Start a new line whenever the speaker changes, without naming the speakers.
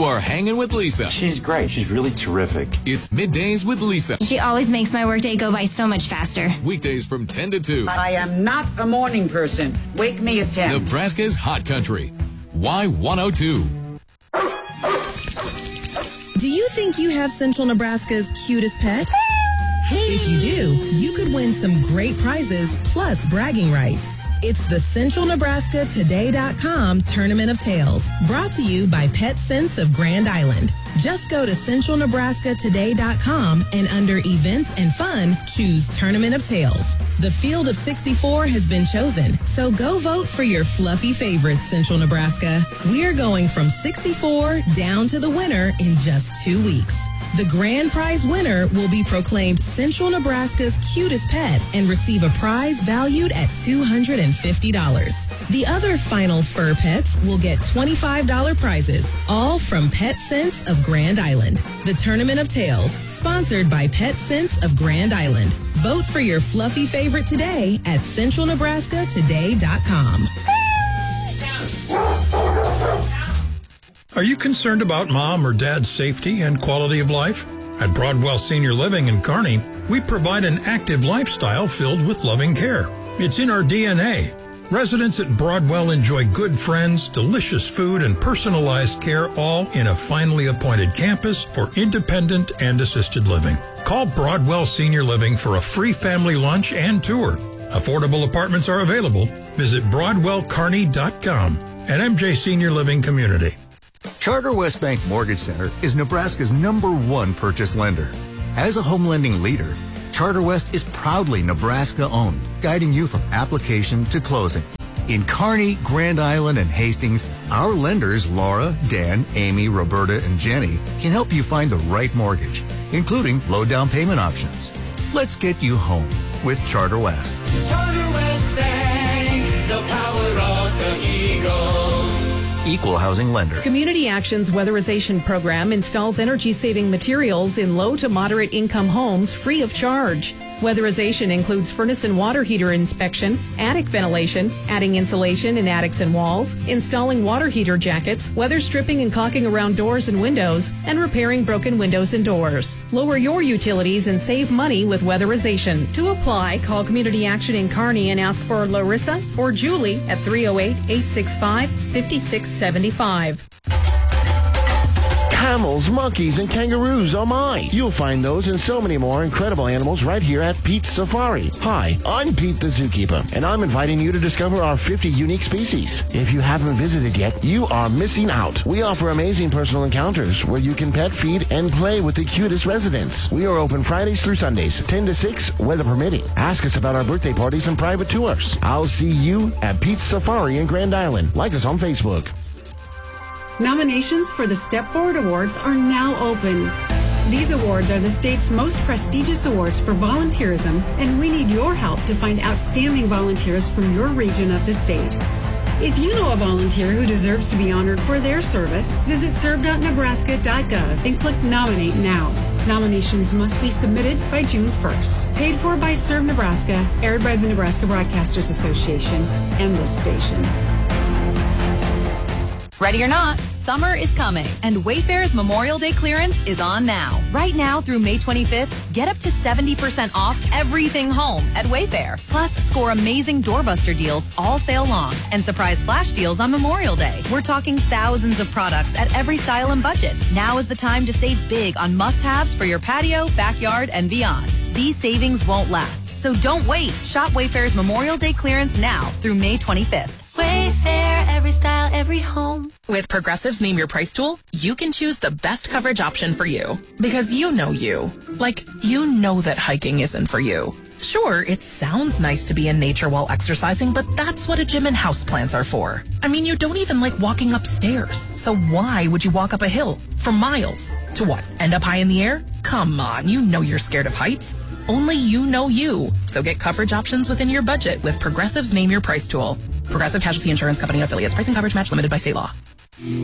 are hanging with Lisa.
She's great. She's really terrific.
It's Middays with Lisa.
She always makes my workday go by so much faster.
Weekdays from 10 to 2.
I am not a morning person. Wake me at 10.
Nebraska's Hot Country. Y102.
Do you think you have Central Nebraska's cutest pet? If you do, you could win some great prizes plus bragging rights. It's the CentralNebraskaToday.com Tournament of Tales, brought to you by Pet Sense of Grand Island. Just go to CentralNebraskaToday.com and under Events and Fun, choose Tournament of Tales. The field of 64 has been chosen, so go vote for your fluffy favorites, Central Nebraska. We're going from 64 down to the winner in just 2 weeks. The grand prize winner will be proclaimed Central Nebraska's cutest pet and receive a prize valued at $250. The other final fur pets will get $25 prizes, all from Pet Sense of Grand Island. The Tournament of Tales, sponsored by Pet Sense of Grand Island. Vote for your fluffy favorite today at CentralNebraskaToday.com.
Are you concerned about mom or dad's safety and quality of life? At Broadwell Senior Living in Kearney, we provide an active lifestyle filled with loving care. It's in our DNA. Residents at Broadwell enjoy good friends, delicious food, and personalized care, all in a finely appointed campus for independent and assisted living. Call Broadwell Senior Living for a free family lunch and tour. Affordable apartments are available. Visit BroadwellKearney.com and MJ Senior Living Community.
Charter West Bank Mortgage Center is Nebraska's #1 purchase lender. As a home lending leader, Charter West is proudly Nebraska-owned, guiding you from application to closing. In Kearney, Grand Island, and Hastings, our lenders, Laura, Dan, Amy, Roberta, and Jenny, can help you find the right mortgage, including low down payment options. Let's get you home with Charter West.
Charter West Bank, the power of the Eagle.
Equal housing lender.
Community Action's weatherization program installs energy-saving materials in low to moderate income homes free of charge. Weatherization includes furnace and water heater inspection, attic ventilation, adding insulation in attics and walls, installing water heater jackets, weather stripping and caulking around doors and windows, and repairing broken windows and doors. Lower your utilities and save money with weatherization. To apply, call Community Action in Kearney and ask for Larissa or Julie at 308-865-5675.
Camels, monkeys, and kangaroos, oh my. You'll find those and so many more incredible animals right here at Pete's Safari. Hi, I'm Pete the Zookeeper, and I'm inviting you to discover our 50 unique species. If you haven't visited yet, you are missing out. We offer amazing personal encounters where you can pet, feed, and play with the cutest residents. We are open Fridays through Sundays, 10 to 6, weather permitting. Ask us about our birthday parties and private tours. I'll see you at Pete's Safari in Grand Island. Like us on Facebook.
Nominations for the Step Forward Awards are now open. These awards are the state's most prestigious awards for volunteerism, and we need your help to find outstanding volunteers from your region of the state. If you know a volunteer who deserves to be honored for their service, visit serve.nebraska.gov and click Nominate Now. Nominations must be submitted by June 1st. Paid for by Serve Nebraska, aired by the Nebraska Broadcasters Association and this station.
Ready or not, summer is coming, and Wayfair's Memorial Day clearance is on now. Right now through May 25th, get up to 70% off everything home at Wayfair. Plus, score amazing doorbuster deals all sale long and surprise flash deals on Memorial Day. We're talking thousands of products at every style and budget. Now is the time to save big on must-haves for your patio, backyard, and beyond. These savings won't last, so don't wait. Shop Wayfair's Memorial Day clearance now through May 25th.
Wayfair, every style, every home.
With Progressive's Name Your Price tool, you can choose the best coverage option for you. Because you know you. Like, you know that hiking isn't for you. Sure, it sounds nice to be in nature while exercising, but that's what a gym and houseplants are for. I mean, you don't even like walking upstairs. So why would you walk up a hill for miles? To what, end up high in the air? Come on, you know you're scared of heights. Only you know you. So get coverage options within your budget with Progressive's Name Your Price tool. Progressive Casualty Insurance Company and affiliates. Pricing coverage match limited by state law.